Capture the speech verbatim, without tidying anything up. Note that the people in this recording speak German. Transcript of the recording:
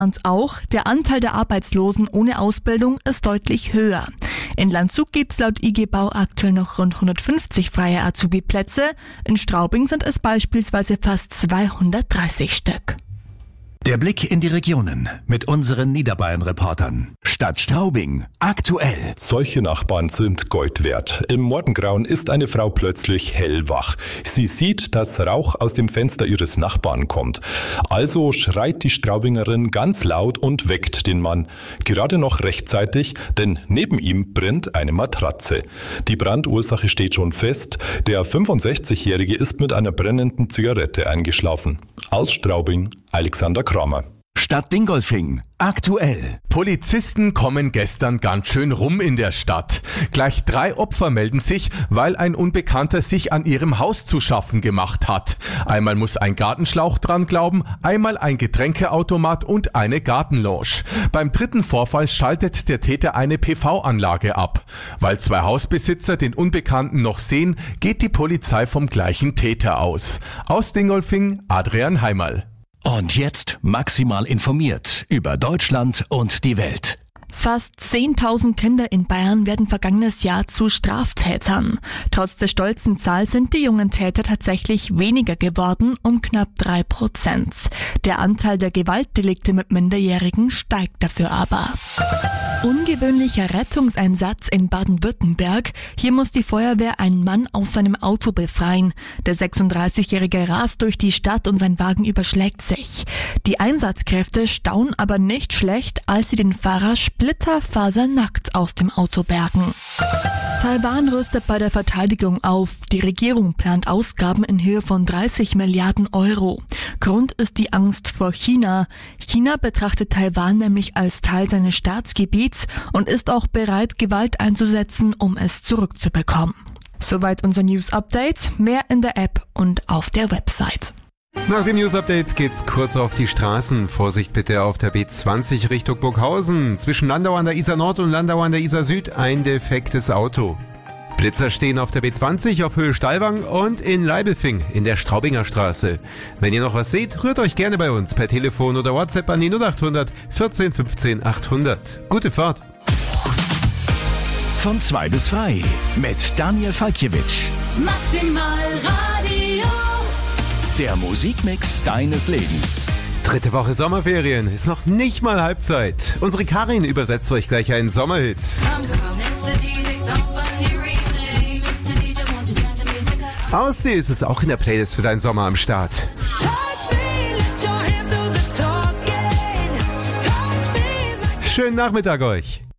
Und auch der Anteil der Arbeitslosen ohne Ausbildung ist deutlich höher. In Landshut gibt es laut I G Bau aktuell noch rund hundertfünfzig freie Azubi-Plätze. In Straubing sind es beispielsweise fast zweihundertdreißig Stück. Der Blick in die Regionen mit unseren Niederbayern-Reportern. Stadt Straubing, aktuell. Solche Nachbarn sind Gold wert. Im Morgengrauen ist eine Frau plötzlich hellwach. Sie sieht, dass Rauch aus dem Fenster ihres Nachbarn kommt. Also schreit die Straubingerin ganz laut und weckt den Mann. Gerade noch rechtzeitig, denn neben ihm brennt eine Matratze. Die Brandursache steht schon fest. Der fünfundsechzigjährige ist mit einer brennenden Zigarette eingeschlafen. Aus Straubing, Alexander Kramer. Stadt Dingolfing, aktuell. Polizisten kommen gestern ganz schön rum in der Stadt. Gleich drei Opfer melden sich, weil ein Unbekannter sich an ihrem Haus zu schaffen gemacht hat. Einmal muss ein Gartenschlauch dran glauben, einmal ein Getränkeautomat und eine Gartenlounge. Beim dritten Vorfall schaltet der Täter eine P V-Anlage ab. Weil zwei Hausbesitzer den Unbekannten noch sehen, geht die Polizei vom gleichen Täter aus. Aus Dingolfing, Adrian Heimerl. Und jetzt maximal informiert über Deutschland und die Welt. Fast zehntausend Kinder in Bayern werden vergangenes Jahr zu Straftätern. Trotz der stolzen Zahl sind die jungen Täter tatsächlich weniger geworden, um knapp drei Prozent. Der Anteil der Gewaltdelikte mit Minderjährigen steigt dafür aber. Ungewöhnlicher Rettungseinsatz in Baden-Württemberg. Hier muss die Feuerwehr einen Mann aus seinem Auto befreien. Der sechsunddreißigjährige rast durch die Stadt und sein Wagen überschlägt sich. Die Einsatzkräfte staunen aber nicht schlecht, als sie den Fahrer splitterfasernackt aus dem Auto bergen. Taiwan rüstet bei der Verteidigung auf. Die Regierung plant Ausgaben in Höhe von dreißig Milliarden Euro. Grund ist die Angst vor China. China betrachtet Taiwan nämlich als Teil seines Staatsgebiets und ist auch bereit, Gewalt einzusetzen, um es zurückzubekommen. Soweit unser News-Update. Mehr in der App und auf der Website. Nach dem News-Update geht's kurz auf die Straßen. Vorsicht bitte auf der B zwanzig Richtung Burghausen. Zwischen Landau an der Isar Nord und Landau an der Isar Süd ein defektes Auto. Blitzer stehen auf der B zwanzig auf Höhe Stallwang und in Leibelfing in der Straubinger Straße. Wenn ihr noch was seht, rührt euch gerne bei uns per Telefon oder WhatsApp an die null acht hundert vierzehn fünfzehn achthundert. Gute Fahrt! Von zwei bis frei mit Daniel Falkiewicz. Maximal Radio. Der Musikmix deines Lebens. Dritte Woche Sommerferien, ist noch nicht mal Halbzeit. Unsere Karin übersetzt euch gleich einen Sommerhit. Außerdem ist es auch in der Playlist für deinen Sommer am Start. Schönen Nachmittag euch.